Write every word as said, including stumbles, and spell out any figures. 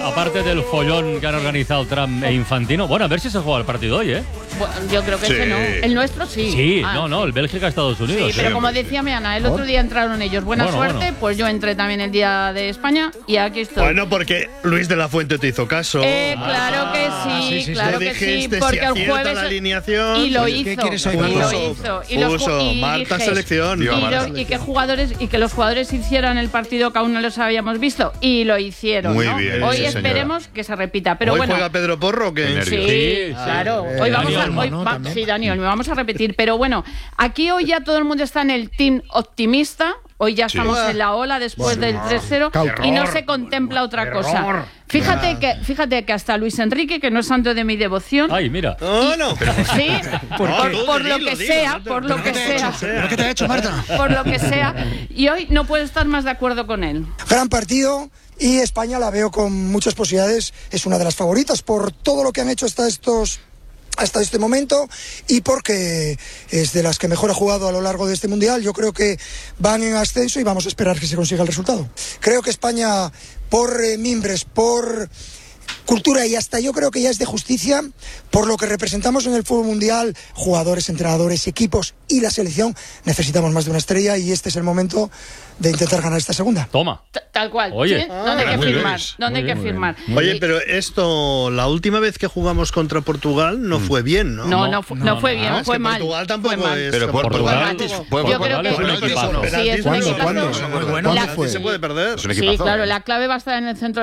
aparte del follón que han organizado Trump e Infantino, bueno, a ver si se juega el partido hoy, ¿eh? Bueno, yo creo que Sí. ese no. El nuestro sí. Sí, Ah, no, no, el Bélgica-Estados Unidos. Sí, pero ¿eh? como decía mi Ana, el otro día entraron ellos. Buena Bueno, suerte, bueno. pues yo entré también el día de España y aquí estoy. Bueno, porque Luis de la Fuente te hizo caso. Eh, claro que sí, sí, sí, sí. claro Le que sí, dijiste porque si el acierta jueves la alineación. y lo Pues, hizo, ¿qué quieres hoy, y lo Marta? hizo, y los Puso ju- y Marta dije- selección. y, Digo, lo- Marta y que jugadores y que los jugadores hicieran el partido que aún no los habíamos visto y lo hicieron. Muy ¿no? bien, Hoy sí, señora. esperemos que se repita, pero ¿Hoy bueno. juega Pedro Porro o qué? Qué Sí, nervios. Sí, claro. sí. Hoy vamos Dani a, Olmo, hoy ¿no? va- También. sí, Dani Olmo, vamos a repetir. Pero bueno, aquí hoy ya todo el mundo está en el team optimista. Hoy ya Sí. estamos en la ola después del tres cero y no se contempla otra cosa. Fíjate que, fíjate que hasta Luis Enrique, que no es santo de mi devoción, Ay, mira. No, no. sí, ¿Por por, qué? por lo Dilo, que dilo, sea, no te- por lo no que te sea, ¿Pero qué te ha hecho, Marta? por lo que sea, y hoy no puedo estar más de acuerdo con él. Gran partido y España la veo con muchas posibilidades. Es una de las favoritas por todo lo que han hecho hasta estos hasta este momento y porque es de las que mejor ha jugado a lo largo de este mundial. Yo creo que van en ascenso y vamos a esperar que se consiga el resultado. Creo que España, por eh, mimbres, por cultura y hasta yo creo que ya es de justicia, por lo que representamos en el fútbol mundial, jugadores, entrenadores, equipos y la selección, necesitamos más de una estrella y este es el momento de intentar ganar esta segunda. Toma. T- Tal cual. Oye. ¿sí? ¿Dónde hay que muy firmar? bien. ¿Dónde hay Muy que bien, firmar? Oye, pero esto, la última vez que jugamos contra Portugal no fue bien, ¿no? No, No, no, fu- no, no fue no, bien, Ah, es fue que mal. Portugal tampoco fue mal. es. Pero Portugal Portugal tuvo- fue Yo creo Portugal que es un penaltis, equipazo. penaltis Sí, es un muy equipazo. buenos. Muy bueno. La- Penaltis se puede perder. Es un Sí, equipazo. claro, la clave va a estar en el centro